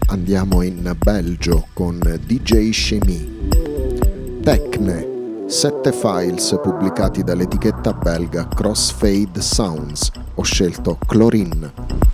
andiamo in Belgio con DJ Chemie. Tecne, 7 files pubblicati dall'etichetta belga Crossfade Sounds. Ho scelto Chlorine.